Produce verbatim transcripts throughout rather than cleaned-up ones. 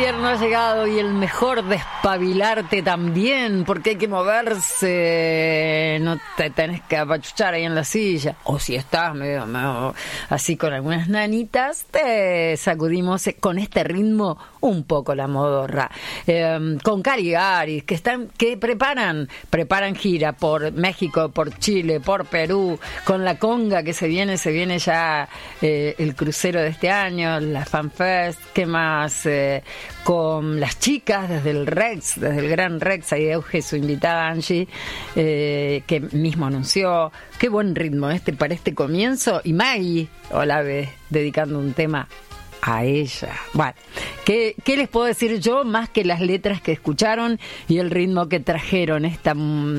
invierno ha llegado y el mejor despabilarte también, porque hay que moverse, no te tenés que apachuchar ahí en la silla, o si estás medio, medio así con algunas nanitas, te sacudimos con este ritmo un poco la modorra, eh, con Caligaris, que están, que preparan, preparan gira por México, por Chile, por Perú, con la conga que se viene, se viene ya eh, el crucero de este año, la FanFest, ¿qué más? Eh, con las chicas desde el Rex, desde el Gran Rex, ahí Euge, su invitada Angie, eh, que mismo anunció, qué buen ritmo este para este comienzo, y Maggie Olave dedicando un tema a ella. Bueno, ¿qué, ¿qué les puedo decir yo más que las letras que escucharon y el ritmo que trajeron? Esta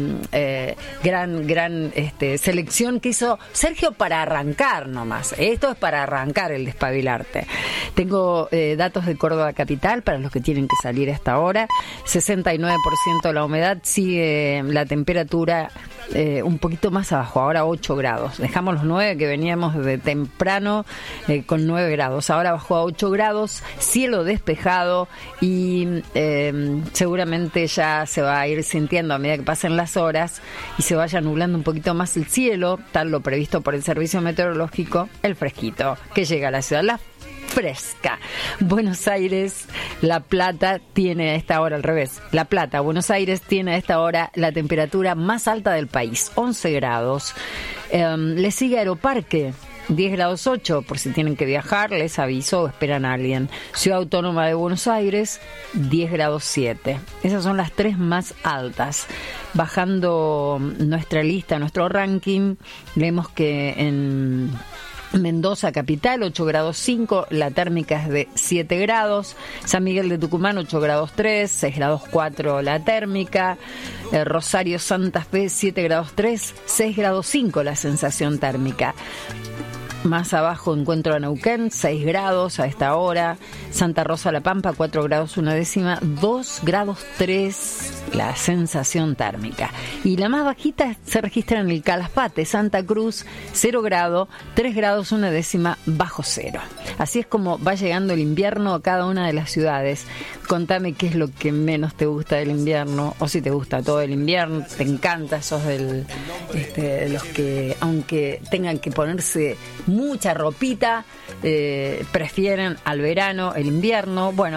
eh, gran, gran este, selección que hizo Sergio para arrancar nomás. Esto es para arrancar el despabilarte. Tengo eh, datos de Córdoba Capital para los que tienen que salir a esta hora. sesenta y nueve por ciento la humedad, sigue la temperatura eh, un poquito más abajo, ahora ocho grados. Dejamos los nueve que veníamos de temprano eh, con nueve grados. Ahora bajó a ocho grados, cielo despejado y eh, seguramente ya se va a ir sintiendo a medida que pasen las horas y se vaya nublando un poquito más el cielo, tal lo previsto por el servicio meteorológico, el fresquito que llega a la ciudad, la fresca. Buenos Aires, La Plata tiene a esta hora al revés. La Plata, Buenos Aires tiene a esta hora la temperatura más alta del país, once grados. Eh, le sigue Aeroparque, diez grados ocho, por si tienen que viajar, les aviso o esperan a alguien. Ciudad Autónoma de Buenos Aires, diez grados siete. Esas son las tres más altas. Bajando nuestra lista, nuestro ranking, vemos que en Mendoza capital, ocho grados cinco, la térmica es de siete grados. San Miguel de Tucumán, ocho grados tres, seis grados cuatro la térmica. eh, Rosario Santa Fe, siete grados tres, seis grados cinco la sensación térmica. Más abajo encuentro a Neuquén, seis grados a esta hora. Santa Rosa La Pampa, cuatro grados una décima, dos grados tres la sensación térmica. Y la más bajita se registra en el Calafate, Santa Cruz, cero grado, tres grados una décima bajo cero. Así es como va llegando el invierno a cada una de las ciudades. Contame qué es lo que menos te gusta del invierno, o si te gusta todo el invierno, te encanta, sos del, este, de los que, aunque tengan que ponerse mucha ropita, eh, prefieren al verano, el invierno. Bueno,